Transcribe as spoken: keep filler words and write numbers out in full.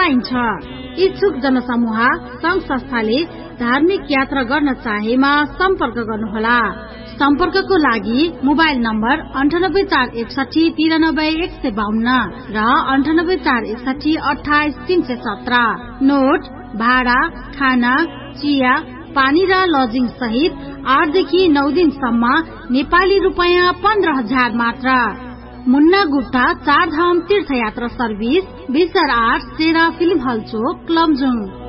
पाइन्छ। इच्छुक जनसमूह संघ संस्थाले धार्मिक यात्रा गर्न चाहेमा सम्पर्क गर्नुहोला। सम्पर्कको लागि मोबाइल नम्बर अन्ठानब्बे चार एकसाठी तिरानब्बे एक सय बाहन्न र अन्ठानब्बे चार एकसाठी अठाइस तीन सय सत्र। नोट, भाडा, खाना, चिया, पानी र लजिङ सहित आठदेखि नौ दिनसम्म नेपाली रुपियाँ पन्ध्र हजार मात्र। मुन्ना गुप्ता चार धाम तीर्थयात्रा सर्भिस, बिसर आठ सेरा फिल्म हल चोक, लमजुङ।